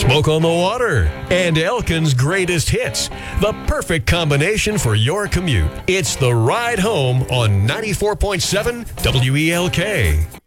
Smoke on the Water, and Elkin's Greatest Hits. The perfect combination for your commute. It's The Ride Home on 94.7 WELK.